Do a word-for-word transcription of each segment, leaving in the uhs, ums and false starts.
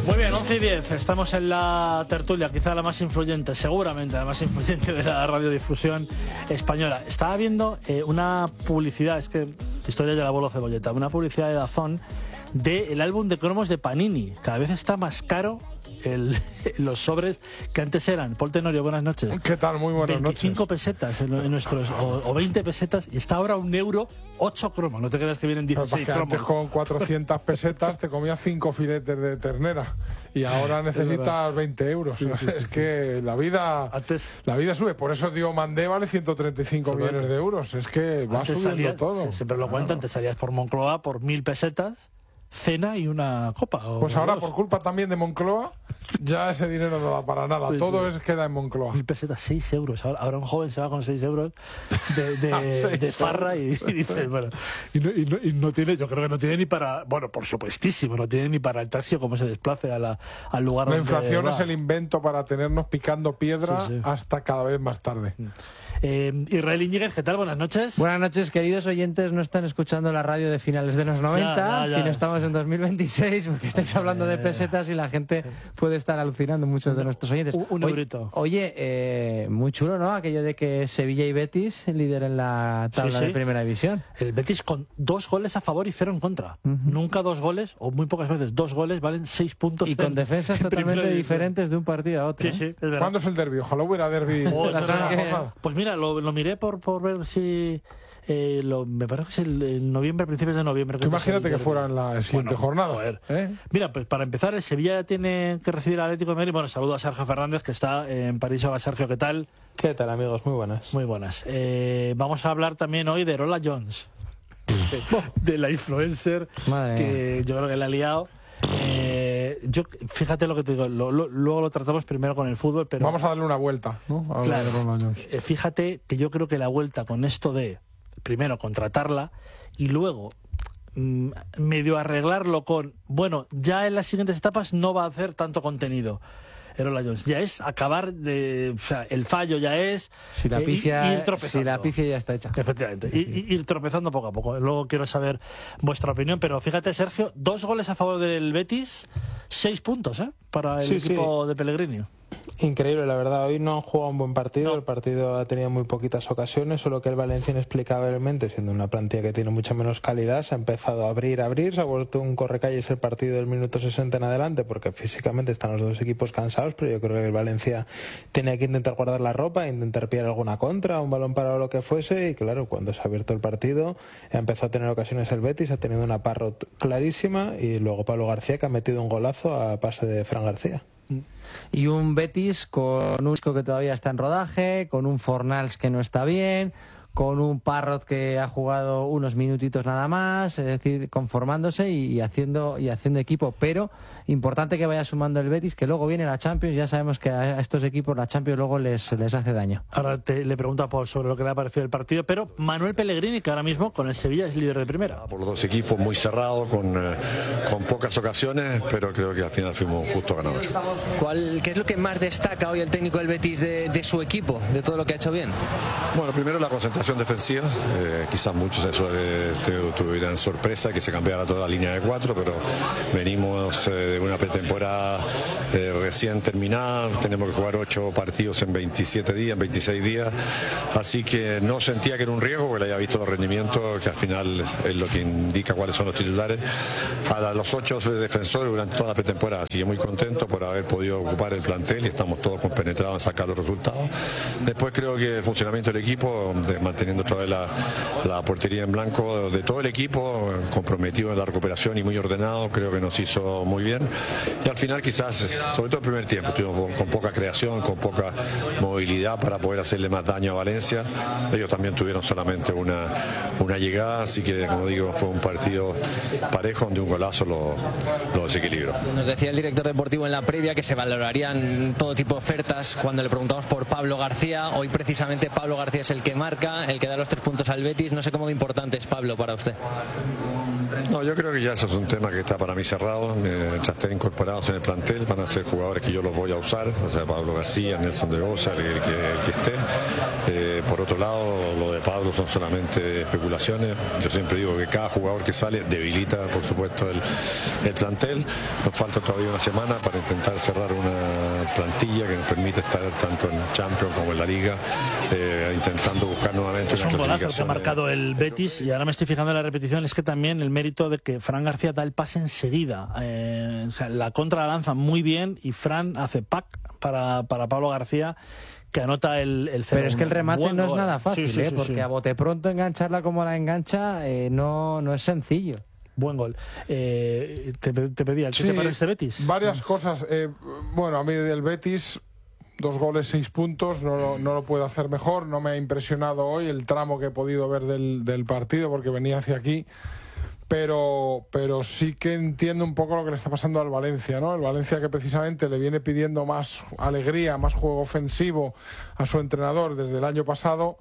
Muy bien, once y diez, estamos en la tertulia, quizá la más influyente, seguramente la más influyente de la radiodifusión española. Estaba viendo eh, una publicidad, es que historia del abuelo Cebolleta, una publicidad de Dazón del álbum de cromos de Panini. Cada vez está más caro el, los sobres que antes eran. Paul Tenorio, buenas noches. ¿Qué tal? Muy buenas veinticinco noches. pesetas en, en nuestros, o, o veinte pesetas, y está ahora un euro, ocho cromos. No te creas que vienen dieciséis que cromos. antes con cuatrocientas pesetas te comías cinco filetes de ternera y ahora necesitas veinte euros. Sí, sí, es sí, que sí. la vida antes, la vida sube. Por eso Dio Mandé vale ciento treinta y cinco millones de euros. Es que va subiendo salías, todo. Siempre lo cuento, antes salías por Moncloa por mil pesetas, cena y una copa. O pues ahora, dos. por culpa también de Moncloa, ya ese dinero no da para nada. Sí, todo sí. es queda en Moncloa. Mil pesetas, seis euros. Ahora, ahora un joven se va con seis euros de, de, de farra y, y dice, bueno, y no, y, no, y no tiene, yo creo que no tiene ni para, bueno, por supuestísimo, no tiene ni para el taxi o cómo se desplace a la, al lugar la donde inflación va. Es el invento para tenernos picando piedra sí, sí. hasta cada vez más tarde. Eh, Israel Iñiguez, ¿qué tal? Buenas noches. Buenas noches, queridos oyentes. No están escuchando la radio de finales de los noventa, ya, ya, ya. sino estamos en dos mil veintiséis, porque estáis hablando de pesetas y la gente puede estar alucinando, muchos de nuestros oyentes. Un, un eurito. Oye, eh, muy chulo, ¿no? Aquello de que Sevilla y Betis lideren la tabla sí, sí. de Primera División. El Betis con dos goles a favor y cero en contra. Uh-huh. Nunca dos goles, o muy pocas veces dos goles, valen seis puntos. Y con en, defensas en totalmente diferentes de un partido a otro. Sí, sí, es verdad. ¿Cuándo es el derbi? Ojalá hubiera derbi. Oh, la que... Pues mira, lo, lo miré por, por ver si... Eh, lo, me parece que es el, el noviembre, principios de noviembre. Tú imagínate que fuera en la siguiente bueno, jornada. Joder. ¿Eh? Mira, pues para empezar, el Sevilla tiene que recibir al Atlético de Madrid. Bueno, saludo a Sergio Fernández, que está en París. Hola, Sergio, ¿qué tal? ¿Qué tal, amigos? Muy buenas. Muy buenas. Eh, vamos a hablar también hoy de Rola Jones, de, de la influencer, Madre que mía. yo creo que la ha liado. Eh, yo, fíjate lo que te digo, lo, lo, luego lo tratamos primero con el fútbol, pero... Vamos a darle una vuelta, ¿no? A claro, eh, fíjate que yo creo que la vuelta con esto de, primero, contratarla y luego mmm, medio arreglarlo con, bueno, ya en las siguientes etapas no va a hacer tanto contenido. Erola Jones, ya es acabar de, o sea, el fallo ya es si la pifia, eh, ir tropezando. Si la pifia ya está hecha. Efectivamente, y, y, ir tropezando poco a poco. Luego quiero saber vuestra opinión, pero fíjate, Sergio, dos goles a favor del Betis, seis puntos, ¿eh? Para el sí, equipo sí. de Pellegrini. Increíble, la verdad. Hoy no han jugado un buen partido. No. El partido ha tenido muy poquitas ocasiones, solo que el Valencia inexplicablemente, siendo una plantilla que tiene mucha menos calidad, se ha empezado a abrir, a abrir, se ha vuelto un correcalles el partido del minuto sesenta en adelante, porque físicamente están los dos equipos cansados, pero yo creo que el Valencia tenía que intentar guardar la ropa, intentar pillar alguna contra, un balón parado, lo que fuese, y claro, cuando se ha abierto el partido, ha empezado a tener ocasiones el Betis, ha tenido una Parrot clarísima, y luego Pablo García, que ha metido un golazo a pase de Fran García. Y un Betis con un Isco que todavía está en rodaje, con un Fornals que no está bien, con un Parrot que ha jugado unos minutitos nada más, es decir, conformándose y, y haciendo y haciendo equipo, pero importante que vaya sumando el Betis, que luego viene la Champions, ya sabemos que a estos equipos la Champions luego les, les hace daño. Ahora te, le pregunto a Paul sobre lo que le ha parecido el partido, pero Manuel Pellegrini, que ahora mismo con el Sevilla es líder de primera. Por los dos equipos, muy cerrado, con, eh, con pocas ocasiones, pero creo que al final fuimos justo ganadores. ¿Cuál, ¿Qué es lo que más destaca hoy el técnico del Betis de, de su equipo, de todo lo que ha hecho bien? Bueno, primero la concentración defensiva, eh, quizás muchos eso eh, tuvieran sorpresa que se cambiara toda la línea de cuatro, pero venimos eh, de una pretemporada eh, recién terminada, tenemos que jugar ocho partidos en veintisiete días, en veintiséis días, así que no sentía que era un riesgo, porque había visto los rendimientos, que al final es lo que indica cuáles son los titulares, a los ocho defensores durante toda la pretemporada, así que muy contento por haber podido ocupar el plantel y estamos todos compenetrados en sacar los resultados. Después creo que el funcionamiento del equipo, de manteniendo otra vez la, la portería en blanco de todo el equipo, comprometido en la recuperación y muy ordenado, creo que nos hizo muy bien. Y al final quizás, sobre todo el primer tiempo, estuvimos con, con poca creación, con poca movilidad para poder hacerle más daño a Valencia. Ellos también tuvieron solamente una, una llegada, así que como digo, fue un partido parejo donde un golazo lo, lo desequilibró. Nos decía el director deportivo en la previa que se valorarían todo tipo de ofertas. Cuando le preguntamos por Pablo García, hoy precisamente Pablo García es el que marca, el que da los tres puntos al Betis. No sé cómo de importante es Pablo para usted. No, yo creo que ya eso es un tema que está para mí cerrado. Eh, ya estén incorporados en el plantel, van a ser jugadores que yo los voy a usar, o sea, Pablo García, Nelson de Goza, el, el, que, el que esté. Eh, por otro lado, lo de Pablo son solamente especulaciones. Yo siempre digo que cada jugador que sale debilita, por supuesto, el, el plantel. Nos falta todavía una semana para intentar cerrar una plantilla que nos permite estar tanto en Champions como en la Liga, eh, intentando buscar nuevamente una clasificación. Es un golazo que ha marcado el Betis, y ahora me estoy fijando en la repetición, es que también el mérito de que Fran García da el pase enseguida. Eh, o sea, la contra la lanza muy bien y Fran hace pack para, para Pablo García, que anota el, el cero. Pero es que el remate Buen no es gol. nada fácil, sí, sí, ¿eh? sí, porque sí. a bote pronto engancharla como la engancha eh, no, no es sencillo. Buen gol. Eh, te, te pedía, ¿qué sí, te parece Betis? Varias cosas. Eh, bueno, a mí del Betis, dos goles, seis puntos, no lo, no lo puedo hacer mejor. No me ha impresionado hoy el tramo que he podido ver del, del partido, porque venía hacia aquí. Pero, pero sí que entiendo un poco lo que le está pasando al Valencia, ¿no? El Valencia, que precisamente le viene pidiendo más alegría, más juego ofensivo a su entrenador desde el año pasado,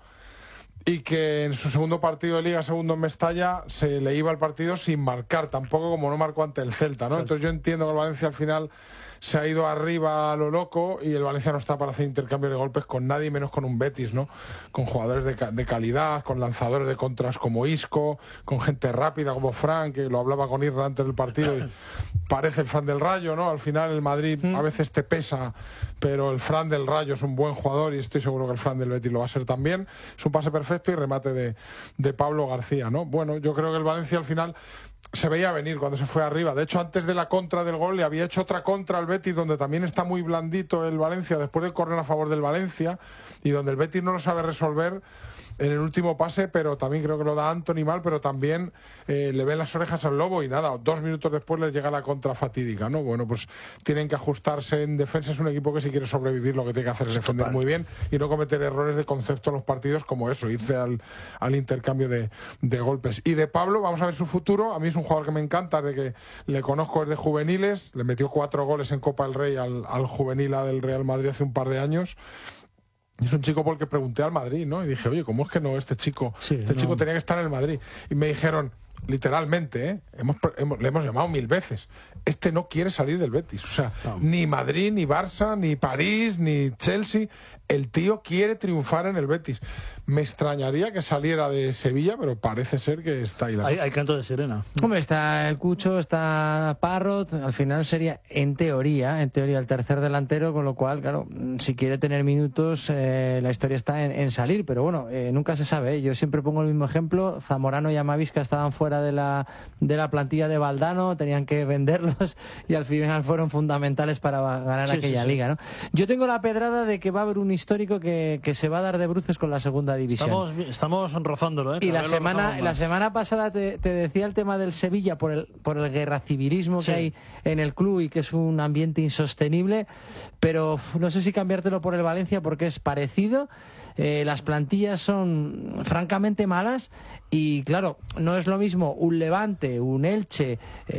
y que en su segundo partido de Liga, segundo en Mestalla, se le iba el partido sin marcar, tampoco como no marcó ante el Celta, ¿no? Entonces yo entiendo que el Valencia al final se ha ido arriba a lo loco, y el Valencia no está para hacer intercambio de golpes con nadie, menos con un Betis, ¿no? Con jugadores de, ca de calidad, con lanzadores de contras como Isco, con gente rápida como Fran, que lo hablaba con Irra antes del partido, y parece el Fran del Rayo, ¿no? Al final el Madrid a veces te pesa, pero el Fran del Rayo es un buen jugador, y estoy seguro que el Fran del Betis lo va a ser también. Es un pase perfecto y remate de, de Pablo García, ¿no? Bueno, yo creo que el Valencia al final se veía venir cuando se fue arriba. De hecho, antes de la contra del gol le había hecho otra contra al Betis, donde también está muy blandito el Valencia después de correr a favor del Valencia, y donde el Betis no lo sabe resolver en el último pase, pero también creo que lo da Antony mal, pero también eh, le ven las orejas al lobo, y nada, dos minutos después les llega la contra fatídica, ¿no? Bueno, pues tienen que ajustarse en defensa. Es un equipo que, si quiere sobrevivir, lo que tiene que hacer es defender muy bien y no cometer errores de concepto en los partidos como eso, irse al, al intercambio de, de golpes. Y de Pablo, vamos a ver su futuro. A mí es un jugador que me encanta, de que le conozco desde juveniles, le metió cuatro goles en Copa del Rey al, al juvenil A del Real Madrid hace un par de años. Es un chico por el que pregunté al Madrid, ¿no? Y dije, oye, ¿cómo es que no? Este chico, sí, este no. chico tenía que estar en el Madrid. Y me dijeron, literalmente, ¿eh? hemos, hemos, le hemos llamado mil veces, este no quiere salir del Betis. O sea, no. ni Madrid, ni Barça, ni París, ni Chelsea. El tío quiere triunfar en el Betis. Me extrañaría que saliera de Sevilla, pero parece ser que está ahí. La hay, hay canto de sirena. Hombre, está el Cucho, está Parrot. Al final sería, en teoría, en teoría el tercer delantero, con lo cual, claro, si quiere tener minutos, eh, la historia está en, en salir. Pero bueno, eh, nunca se sabe, ¿eh? Yo siempre pongo el mismo ejemplo. Zamorano y Amavisca estaban fuera de la, de la plantilla de Valdano, tenían que venderlos, y al final fueron fundamentales para ganar sí, aquella sí, liga, ¿no? Yo tengo la pedrada de que va a haber un histórico que, que se va a dar de bruces con la segunda división. Estamos, estamos rozándolo, ¿eh? Y la semana, la semana pasada te, te decía el tema del Sevilla por el, por el guerra civilismo sí. que hay en el club, y que es un ambiente insostenible, pero no sé si cambiártelo por el Valencia, porque es parecido. Eh, las plantillas son francamente malas, y claro, no es lo mismo un Levante, un Elche,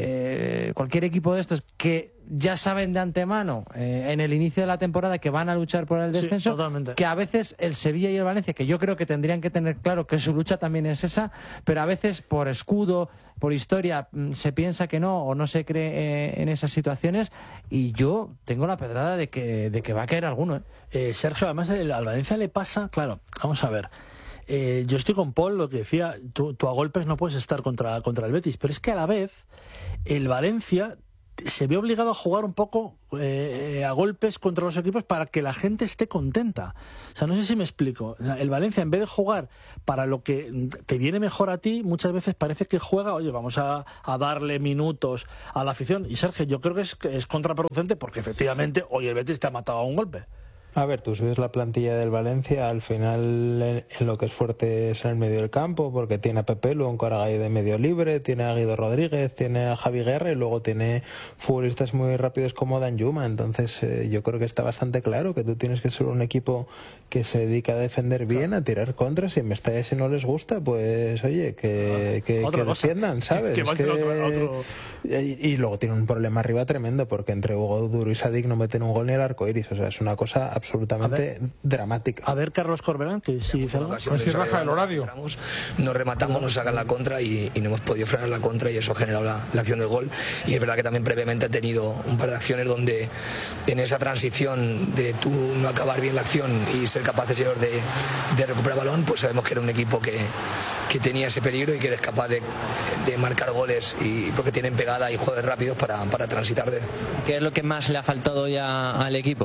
eh, cualquier equipo de estos que ya saben de antemano eh, en el inicio de la temporada que van a luchar por el descenso, sí, que a veces el Sevilla y el Valencia, que yo creo que tendrían que tener claro que su lucha también es esa, pero a veces por escudo, por historia, se piensa que no, o no se cree eh, en esas situaciones, y yo tengo la pedrada de que, de que va a caer alguno. ¿eh? Eh, Sergio, además el, al Valencia le pasa, claro, vamos a ver, eh, yo estoy con Paul, lo que decía, tú, tú a golpes no puedes estar contra, contra el Betis, pero es que a la vez el Valencia se ve obligado a jugar un poco eh, a golpes contra los equipos para que la gente esté contenta. O sea, no sé si me explico. O sea, el Valencia, en vez de jugar para lo que te viene mejor a ti, muchas veces parece que juega, oye, vamos a, a darle minutos a la afición. Y Sergio, yo creo que es, que es contraproducente, porque efectivamente hoy el Betis te ha matado a un golpe. A ver, tú si ves la plantilla del Valencia, al final en, en lo que es fuerte es en el medio del campo, porque tiene a Pepe Lu, un Coragay de medio libre, tiene a Guido Rodríguez, tiene a Javi Guerra, y luego tiene futbolistas muy rápidos como Danjuma. Entonces eh, yo creo que está bastante claro que tú tienes que ser un equipo que se dedica a defender bien, a tirar contras, y en Mestalla, si no les gusta, pues oye, que, que, que defiendan, ¿sabes? Que, que que... Otro, otro... Y, y luego tiene un problema arriba tremendo, porque entre Hugo Duro y Sadik no meten un gol ni el arco iris. O sea, es una cosa absolutamente a ver, dramática. A ver, Carlos Corberán, que si dice algo. Pues si raja el horario. Nos rematamos, nos sacan la contra y, y no hemos podido frenar la contra y eso ha generado la, la acción del gol. Y es verdad que también previamente ha tenido un par de acciones donde en esa transición de tú no acabar bien la acción y ser capaces ellos de, de recuperar balón, pues sabemos que era un equipo que, que tenía ese peligro y que eres capaz de, de marcar goles y porque tienen pegada y juegos rápidos para, para transitar de. ¿Qué es lo que más le ha faltado ya al equipo?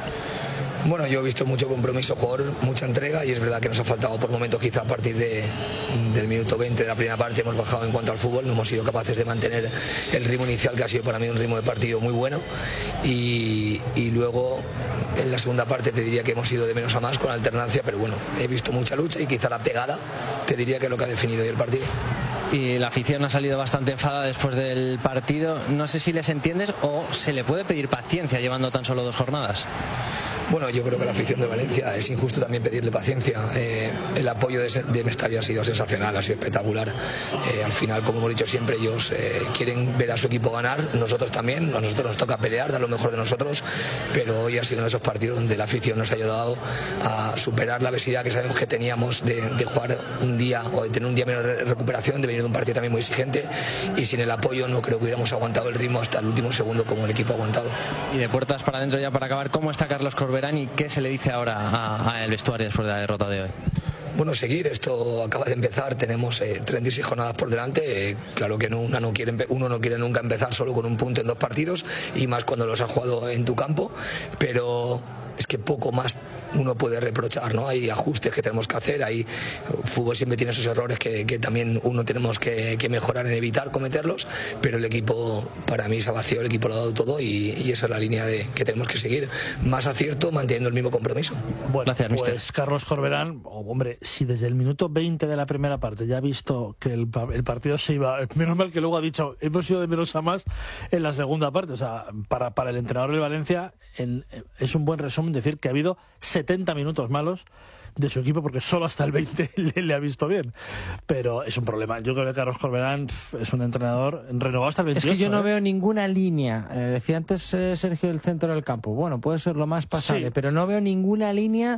Bueno, yo he visto mucho compromiso, jugador, mucha entrega y es verdad que nos ha faltado por momentos, quizá a partir de, del minuto veinte de la primera parte hemos bajado en cuanto al fútbol, no hemos sido capaces de mantener el ritmo inicial que ha sido para mí un ritmo de partido muy bueno y, y luego en la segunda parte te diría que hemos ido de menos a más con alternancia, pero bueno, he visto mucha lucha y quizá la pegada te diría que es lo que ha definido hoy el partido. Y la afición ha salido bastante enfadada después del partido, no sé si les entiendes o se le puede pedir paciencia llevando tan solo dos jornadas. Bueno, yo creo que la afición de Valencia es injusto también pedirle paciencia. Eh, el apoyo de, de Mestalla ha sido sensacional, ha sido espectacular. Eh, al final, como hemos dicho siempre, ellos eh, quieren ver a su equipo ganar, nosotros también, a nosotros nos toca pelear, dar lo mejor de nosotros, pero hoy ha sido uno de esos partidos donde la afición nos ha ayudado a superar la adversidad que sabemos que teníamos de, de jugar un día o de tener un día menos de recuperación, de venir de un partido también muy exigente y sin el apoyo no creo que hubiéramos aguantado el ritmo hasta el último segundo como el equipo ha aguantado. Y de puertas para adentro ya para acabar, ¿cómo está Carlos Corberán y qué se le dice ahora al vestuario después de la derrota de hoy? Bueno, seguir, esto acaba de empezar, tenemos eh, treinta y seis jornadas por delante, eh, claro que no, una no quiere, uno no quiere nunca empezar solo con un punto en dos partidos y más cuando los has jugado en tu campo, pero es que poco más uno puede reprochar, ¿no? Hay ajustes que tenemos que hacer, hay fútbol siempre tiene esos errores que, que también uno tenemos que, que mejorar en evitar cometerlos, pero el equipo para mí se ha vaciado, el equipo lo ha dado todo y, y esa es la línea de, que tenemos que seguir, más acierto manteniendo el mismo compromiso. Bueno, gracias, pues mister. Carlos Corberán, oh, hombre, si desde el minuto veinte de la primera parte ya ha visto que el, el partido se iba, menos mal que luego ha dicho hemos ido de menos a más en la segunda parte, o sea, para, para el entrenador de Valencia en, es un buen resumen decir que ha habido setenta minutos malos de su equipo porque solo hasta el veinte le, le ha visto bien, pero es un problema. Yo creo que Carlos Corberán es un entrenador renovado hasta el veintiocho. Es que yo no ¿eh? veo ninguna línea, eh, decía antes eh, Sergio el centro del campo, bueno, puede ser lo más pasable, sí, pero no veo ninguna línea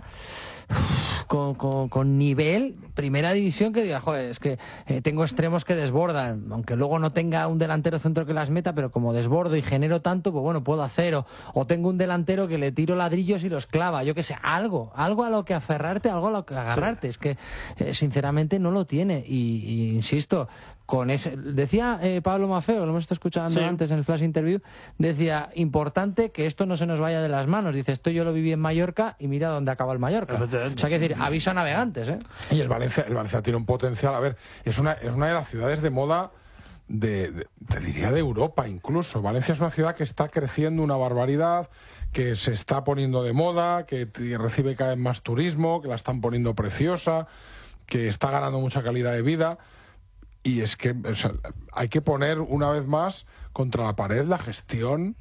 Con, con, con nivel primera división que diga, joder, es que eh, tengo extremos que desbordan, aunque luego no tenga un delantero centro que las meta, pero como desbordo y genero tanto, pues bueno, puedo hacer, o, o tengo un delantero que le tiro ladrillos y los clava, yo que sé, algo, algo a lo que aferrarte, algo a lo que agarrarte, sí. Es que eh, sinceramente no lo tiene y, y insisto, con ese, decía eh, Pablo Maffeo, lo hemos estado escuchando sí. antes en el Flash Interview, decía, importante que esto no se nos vaya de las manos, dice, esto yo lo viví en Mallorca y mira dónde acaba el Mallorca. O sea, que decir, aviso a navegantes, ¿eh? Y el Valencia, el Valencia tiene un potencial, a ver, es una, es una de las ciudades de moda de, de, te diría de Europa incluso. Valencia es una ciudad que está creciendo una barbaridad, que se está poniendo de moda, que recibe cada vez más turismo, que la están poniendo preciosa, que está ganando mucha calidad de vida. Y es que o sea, hay que poner una vez más contra la pared la gestión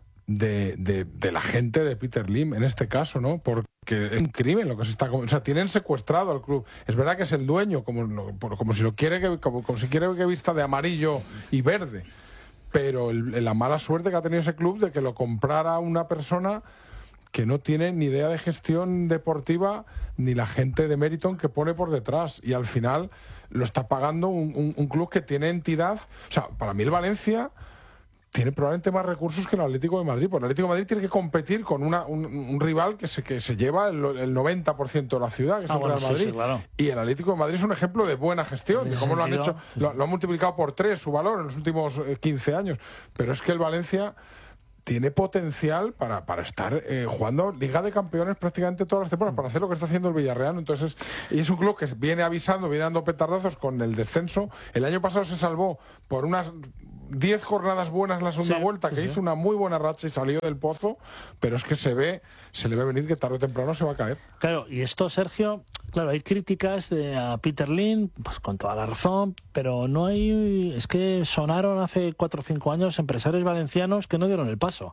de, de, de la gente de Peter Lim, en este caso, ¿no? Porque es un crimen lo que se está... O sea, tienen secuestrado al club. Es verdad que es el dueño, como, como si lo quiere que, como, como si quiere que vista de amarillo y verde. Pero el, la mala suerte que ha tenido ese club de que lo comprara una persona que no tiene ni idea de gestión deportiva ni la gente de Meriton que pone por detrás. Y al final lo está pagando un, un, un club que tiene entidad. O sea, para mí el Valencia tiene probablemente más recursos que el Atlético de Madrid. Porque el Atlético de Madrid tiene que competir con una, un, un rival que se, que se lleva el, el noventa por ciento de la ciudad, que es ah, el Real bueno, Madrid. Sí, sí, claro. Y el Atlético de Madrid es un ejemplo de buena gestión, de cómo lo han hecho, lo, lo han multiplicado por tres su valor en los últimos eh, quince años. Pero es que el Valencia tiene potencial para, para estar eh, jugando Liga de Campeones prácticamente todas las temporadas, para hacer lo que está haciendo el Villarreal. Entonces, y es un club que viene avisando, viene dando petardazos con el descenso. El año pasado se salvó por unas diez jornadas buenas la segunda sí, vuelta, que sí, hizo sí. una muy buena racha y salió del pozo, pero es que se ve, se le ve venir que tarde o temprano se va a caer. Claro, y esto, Sergio, claro, hay críticas de a Peter Lim, pues con toda la razón, pero no hay, es que sonaron hace cuatro o cinco años empresarios valencianos que no dieron el paso.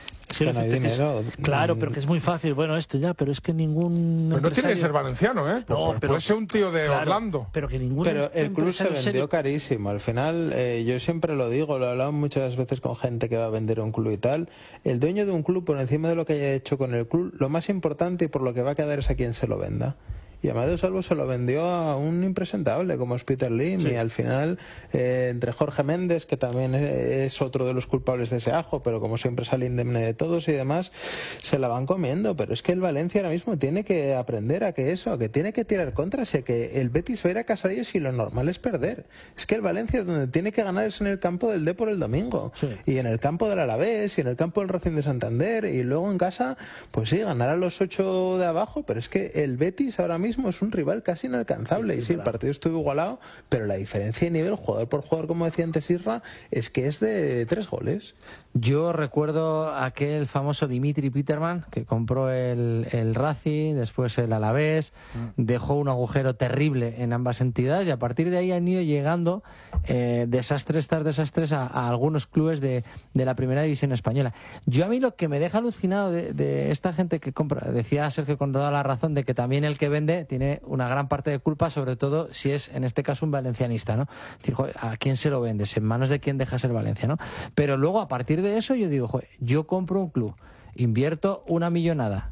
Es que no hay dinero. Es, claro, pero que es muy fácil. Bueno, esto ya, pero es que ningún. Pero no tiene que ser valenciano, ¿eh? No, puede pero, ser un tío de claro, Orlando. Pero que ningún. Pero el club se vendió serio. carísimo. Al final, eh, yo siempre lo digo, lo he hablado muchas veces con gente que va a vender un club y tal. El dueño de un club, por encima de lo que haya hecho con el club, lo más importante y por lo que va a quedar es a quien se lo venda. Y Amadeo Salvo se lo vendió a un impresentable como es Peter Lim, sí. Y al final eh, entre Jorge Méndez, que también es otro de los culpables de ese ajo, pero como siempre sale indemne de todos y demás, se la van comiendo. Pero es que el Valencia ahora mismo tiene que aprender a que eso, a que tiene que tirar contras, y a que el Betis va a ir a casa de ellos y lo normal es perder. Es que el Valencia donde tiene que ganar es en el campo del Depor el domingo, sí. Y en el campo del Alavés y en el campo del Racing de Santander, y luego en casa, pues sí, ganar a los ocho de abajo, pero es que el Betis ahora mismo es un rival casi inalcanzable. Sí, sí, y sí, claro. El partido estuvo igualado, pero la diferencia de nivel jugador por jugador, como decía antes Isra, es que es de tres goles. Yo recuerdo aquel famoso Dimitri Peterman que compró el, el Racing, después el Alavés, mm. dejó un agujero terrible en ambas entidades, y a partir de ahí han ido llegando eh, desastres tras desastres a, a algunos clubes de, de la primera división española. Yo a mí lo que me deja alucinado de, de esta gente que compra, decía Sergio con toda la razón de que también el que vende tiene una gran parte de culpa, sobre todo si es en este caso un valencianista, ¿no? Es decir, joder, ¿a quién se lo vendes? ¿En manos de quién dejas el Valencia, no? Pero luego a partir de eso yo digo, joder, yo compro un club, invierto una millonada,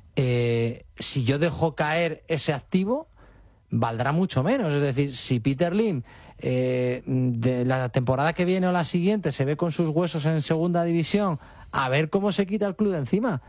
eh, si yo dejo caer ese activo valdrá mucho menos. Es decir, si Peter Lim eh, de la temporada que viene o la siguiente se ve con sus huesos en segunda división, a ver cómo se quita el club de encima.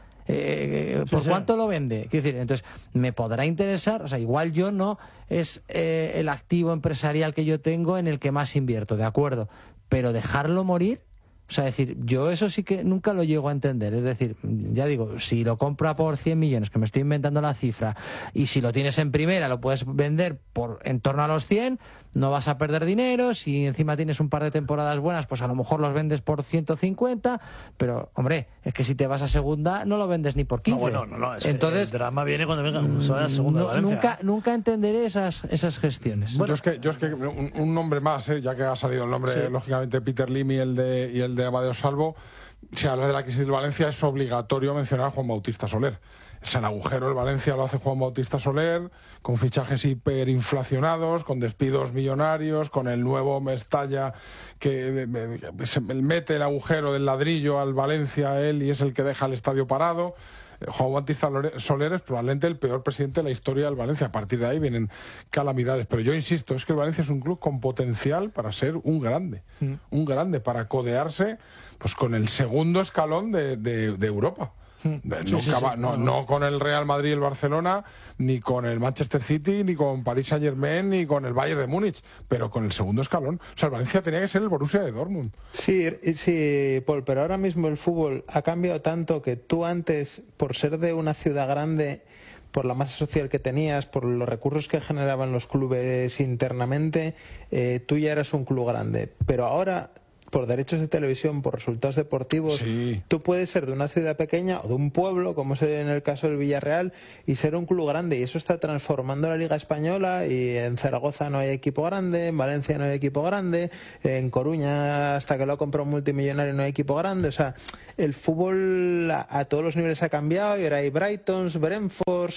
Eh, ¿Por sí, cuánto sí. lo vende? Quiero decir, entonces, me podrá interesar, o sea, igual yo no es eh, el activo empresarial que yo tengo en el que más invierto, de acuerdo, pero dejarlo morir, o sea, decir, yo eso sí que nunca lo llego a entender. Es decir, ya digo, si lo compra por cien millones, que me estoy inventando la cifra, y si lo tienes en primera, lo puedes vender por en torno a los cien, no vas a perder dinero. Si encima tienes un par de temporadas buenas, pues a lo mejor los vendes por ciento cincuenta, pero, hombre, es que si te vas a segunda, no lo vendes ni por quince. No, bueno, no, no, es Entonces, el drama viene cuando venga a segunda no, Valencia. Nunca, nunca entenderé esas, esas gestiones. Bueno, yo es que, yo es que un, un nombre más, ¿eh? Ya que ha salido el nombre, sí. lógicamente, Peter Lim y el de, y el de Amadeo Salvo. Si hablas de la crisis del Valencia, es obligatorio mencionar a Juan Bautista Soler. Es el agujero, el Valencia lo hace Juan Bautista Soler, con fichajes hiperinflacionados, con despidos millonarios, con el nuevo Mestalla que se mete el agujero del ladrillo al Valencia, él, y es el que deja el estadio parado. Juan Bautista Soler es probablemente el peor presidente de la historia del Valencia. A partir de ahí vienen calamidades. Pero yo insisto, es que el Valencia es un club con potencial para ser un grande. Mm. Un grande, para codearse pues con el segundo escalón de, de, de Europa. Sí, no, sí, sí. No, no con el Real Madrid y el Barcelona, ni con el Manchester City, ni con Paris Saint-Germain, ni con el Bayern de Múnich, pero con el segundo escalón. O sea, el Valencia tenía que ser el Borussia de Dortmund. Sí, sí, Paul, pero ahora mismo el fútbol ha cambiado tanto que tú antes, por ser de una ciudad grande, por la masa social que tenías, por los recursos que generaban los clubes internamente, eh, tú ya eras un club grande. Pero ahora, por derechos de televisión, por resultados deportivos, sí. Tú puedes ser de una ciudad pequeña o de un pueblo, como es en el caso del Villarreal, y ser un club grande, y eso está transformando la Liga Española. Y en Zaragoza no hay equipo grande, en Valencia no hay equipo grande, en Coruña, hasta que lo ha comprado un multimillonario, no hay equipo grande. O sea, el fútbol a, a todos los niveles ha cambiado, y ahora hay Brightons, Brentfords.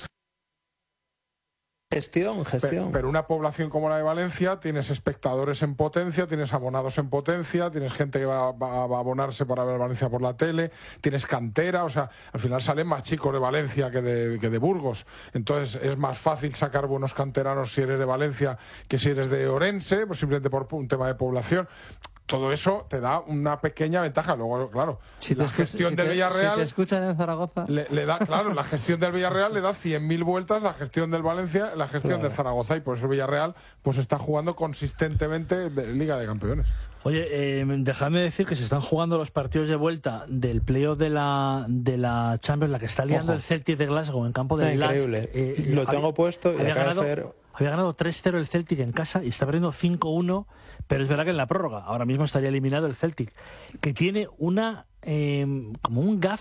Gestión, gestión. Pero, pero una población como la de Valencia, tienes espectadores en potencia, tienes abonados en potencia, tienes gente que va, va, va a abonarse para ver Valencia por la tele, tienes cantera, o sea, al final salen más chicos de Valencia que de, que de Burgos. Entonces es más fácil sacar buenos canteranos si eres de Valencia que si eres de Orense, pues simplemente por un tema de población. Todo eso te da una pequeña ventaja. Luego, claro, si la gestión si del te, Villarreal... Si te escuchan en Zaragoza... Le, le da, claro, la gestión del Villarreal le da cien mil vueltas, la gestión del Valencia, la gestión claro. de Zaragoza, y por eso el Villarreal pues está jugando consistentemente de Liga de Campeones. Oye, eh, dejadme decir que se están jugando los partidos de vuelta del playoff de la de la Champions, la que está liando Ojo. el Celtic de Glasgow en campo de Lask. Increíble. Eh, Lo tengo había, puesto y había acaba ganado, de hacer... Había ganado tres cero el Celtic en casa y está perdiendo cinco uno, pero es verdad que en la prórroga ahora mismo estaría eliminado el Celtic, que tiene una eh, como un gaf